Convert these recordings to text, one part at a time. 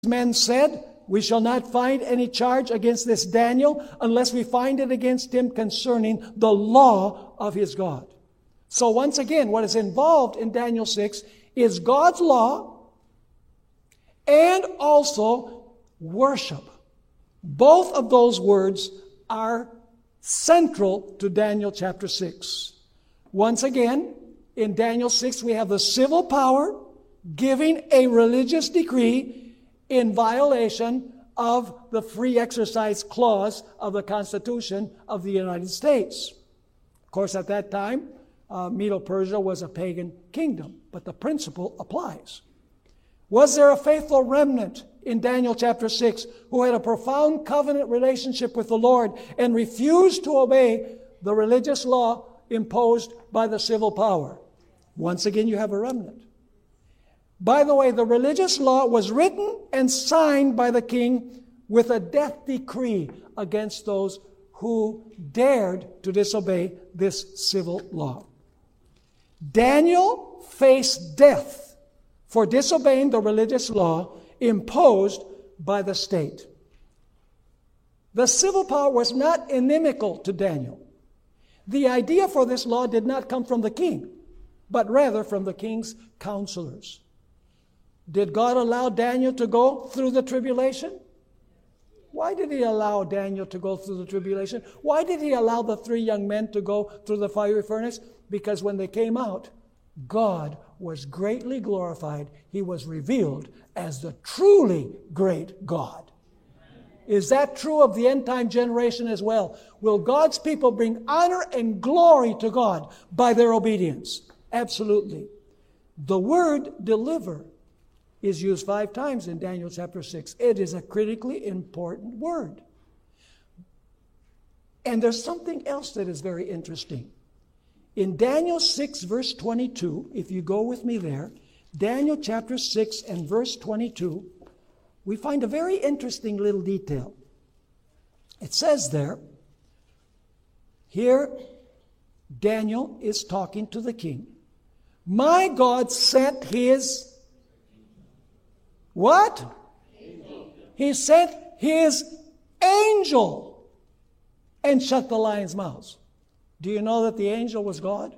men said, we shall not find any charge against this Daniel unless we find it against him concerning the law of his God. So once again, what is involved in Daniel 6 is God's law and also worship. Both of those words are central to Daniel chapter 6. Once again, in Daniel 6, we have the civil power giving a religious decree in violation of the free exercise clause of the Constitution of the United States. Of course, at that time, Medo-Persia was a pagan kingdom, but the principle applies. Was there a faithful remnant in Daniel chapter 6 who had a profound covenant relationship with the Lord and refused to obey the religious law imposed by the civil power? Once again, you have a remnant. By the way, the religious law was written and signed by the king with a death decree against those who dared to disobey this civil law. Daniel faced death for disobeying the religious law imposed by the state. The civil power was not inimical to Daniel. The idea for this law did not come from the king, but rather from the king's counselors. Did God allow Daniel to go through the tribulation? Why did he allow Daniel to go through the tribulation? Why did he allow the 3 young men to go through the fiery furnace? Because when they came out, God was greatly glorified. He was revealed as the truly great God. Is that true of the end time generation as well? Will God's people bring honor and glory to God by their obedience? Absolutely. The word deliver is used 5 times in Daniel chapter 6. It is a critically important word. And there's something else that is very interesting. In Daniel 6 verse 22, if you go with me there, Daniel chapter 6 and verse 22, we find a very interesting little detail. It says there, here Daniel is talking to the king. My God sent his what? He sent his angel and shut the lions' mouths. Do you know that the angel was God?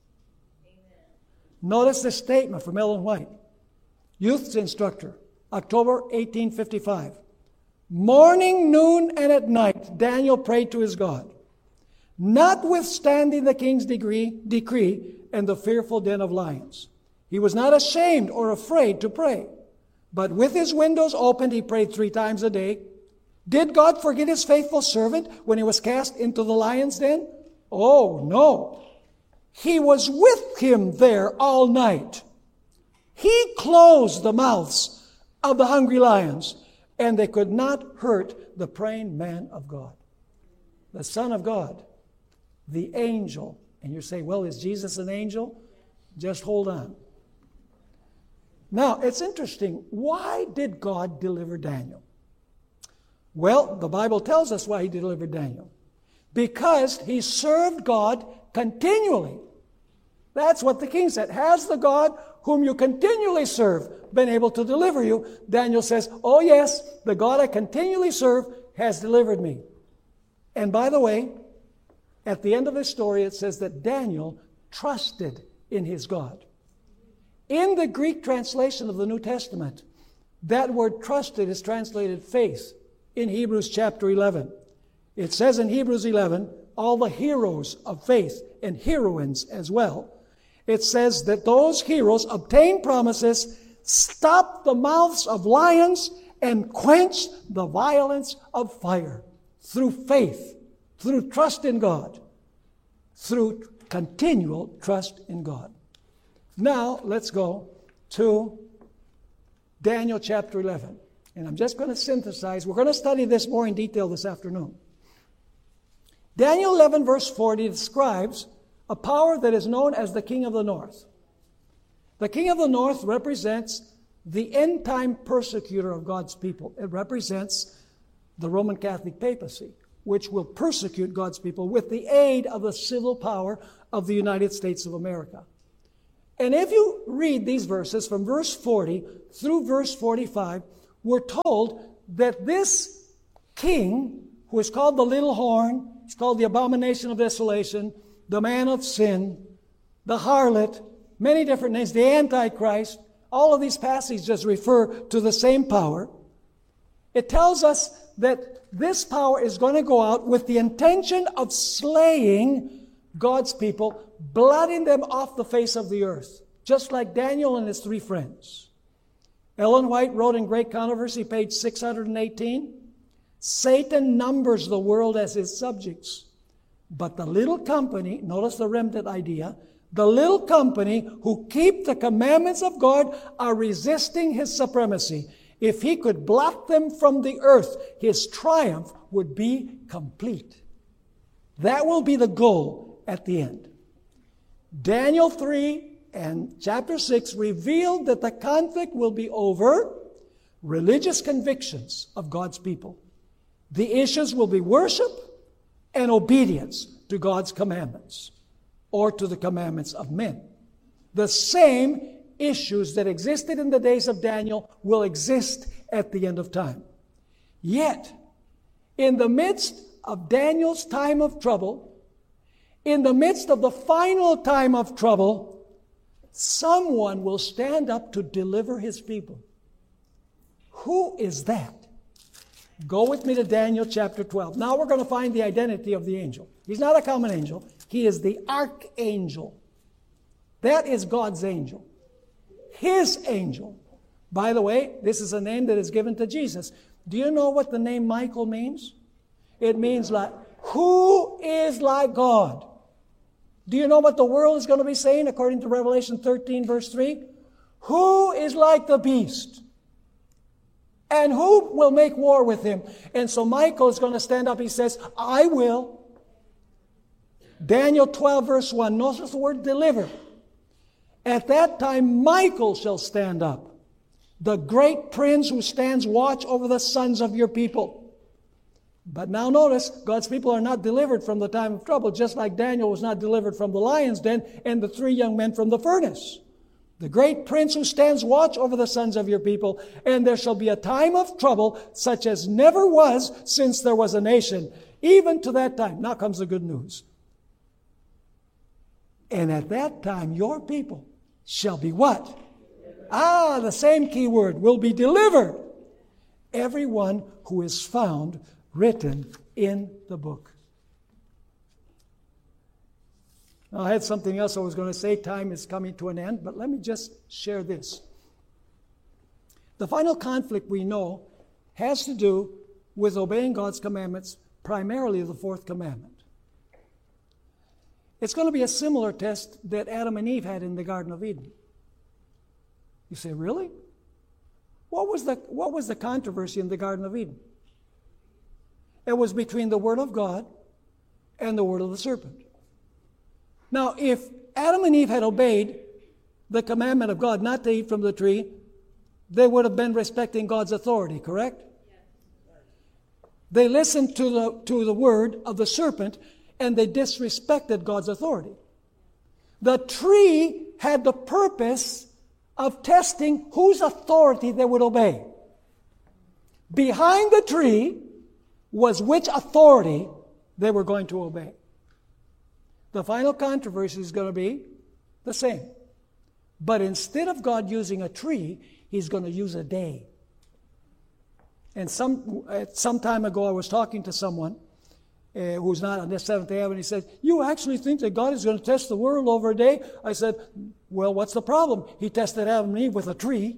Notice this statement from Ellen White, youth instructor, October 1855. Morning, noon, and at night, Daniel prayed to his God, notwithstanding the king's decree and the fearful den of lions. He was not ashamed or afraid to pray. But with his windows opened, he prayed 3 times a day. Did God forget his faithful servant when he was cast into the lion's den? Oh, no. He was with him there all night. He closed the mouths of the hungry lions, and they could not hurt the praying man of God. The Son of God, the angel. And you say, well, is Jesus an angel? Just hold on. Now, it's interesting. Why did God deliver Daniel? Well, the Bible tells us why he delivered Daniel. Because he served God continually. That's what the king said. Has the God whom you continually serve been able to deliver you? Daniel says, oh yes, the God I continually serve has delivered me. And by the way, at the end of this story, it says that Daniel trusted in his God. In the Greek translation of the New Testament, that word trusted is translated faith in Hebrews chapter 11. It says in Hebrews 11, all the heroes of faith and heroines as well. It says that those heroes obtained promises, stopped the mouths of lions, and quenched the violence of fire through faith, through trust in God, through continual trust in God. Now, let's go to Daniel chapter 11. And I'm just going to synthesize. We're going to study this more in detail this afternoon. Daniel 11 verse 40 describes a power that is known as the King of the North. The King of the North represents the end-time persecutor of God's people. It represents the Roman Catholic papacy, which will persecute God's people with the aid of the civil power of the United States of America. And if you read these verses from verse 40 through verse 45, we're told that this king, who is called the little horn, he's called the abomination of desolation, the man of sin, the harlot, many different names, the Antichrist, all of these passages refer to the same power. It tells us that this power is going to go out with the intention of slaying God's people, blotting them off the face of the earth, just like Daniel and his three friends. Ellen White wrote in Great Controversy, page 618, Satan numbers the world as his subjects, but the little company, notice the remnant idea, the little company who keep the commandments of God are resisting his supremacy. If he could blot them from the earth, his triumph would be complete. That will be the goal at the end. Daniel 3 and chapter 6 revealed that the conflict will be over religious convictions of God's people. The issues will be worship and obedience to God's commandments or to the commandments of men. The same issues that existed in the days of Daniel will exist at the end of time. Yet, in the midst of Daniel's time of trouble, in the midst of the final time of trouble, someone will stand up to deliver his people. Who is that? Go with me to Daniel chapter 12. Now we're going to find the identity of the angel. He's not a common angel. He is the archangel. That is God's angel. His angel. By the way, this is a name that is given to Jesus. Do you know what the name Michael means? It means like, who is like God? Do you know what the world is going to be saying according to Revelation 13 verse 3? Who is like the beast? And who will make war with him? And so Michael is going to stand up. He says, I will. Daniel 12 verse 1. Notice the word deliver. At that time Michael shall stand up, the great prince who stands watch over the sons of your people. But now notice, God's people are not delivered from the time of trouble, just like Daniel was not delivered from the lion's den and the three young men from the furnace. The great prince who stands watch over the sons of your people, and there shall be a time of trouble such as never was since there was a nation, even to that time. Now comes the good news. And at that time your people shall be what? The same key word, will be delivered. Everyone who is found written in the book. Now, I had something else I was going to say. Time is coming to an end, but let me just share this. The final conflict we know has to do with obeying God's commandments, primarily the fourth commandment. It's going to be a similar test that Adam and Eve had in the Garden of Eden. You say, really? What was the controversy in the Garden of Eden? It was between the Word of God and the word of the serpent. Now, if Adam and Eve had obeyed the commandment of God not to eat from the tree, they would have been respecting God's authority, correct? They listened to the word of the serpent, and they disrespected God's authority. The tree had the purpose of testing whose authority they would obey. Behind the tree was which authority they were going to obey. The final controversy is going to be the same. But instead of God using a tree, He's going to use a day. And some time ago I was talking to someone who's not on this Seventh-day Adventist, and he said, you actually think that God is going to test the world over a day? I said, well, what's the problem? He tested Adam and Eve with a tree.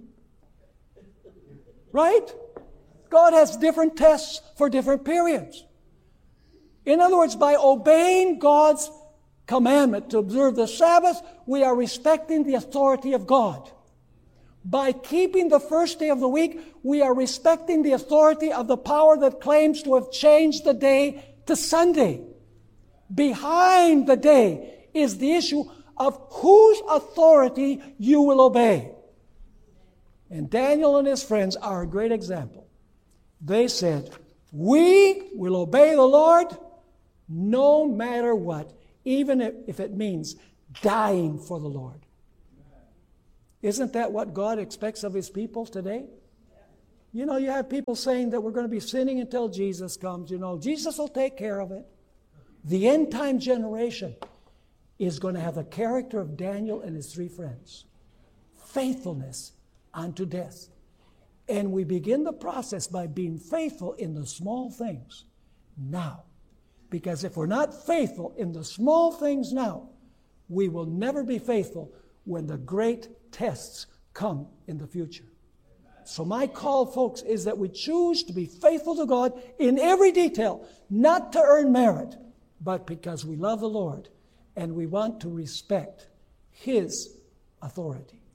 Right? God has different tests for different periods. In other words, by obeying God's commandment to observe the Sabbath, we are respecting the authority of God. By keeping the first day of the week, we are respecting the authority of the power that claims to have changed the day to Sunday. Behind the day is the issue of whose authority you will obey. And Daniel and his friends are a great example. They said, we will obey the Lord no matter what, even if it means dying for the Lord. Isn't that what God expects of His people today? You know, you have people saying that we're going to be sinning until Jesus comes. You know, Jesus will take care of it. The end time generation is going to have the character of Daniel and his 3 friends. Faithfulness unto death. And we begin the process by being faithful in the small things now. Because if we're not faithful in the small things now, we will never be faithful when the great tests come in the future. So my call, folks, is that we choose to be faithful to God in every detail, not to earn merit, but because we love the Lord and we want to respect His authority.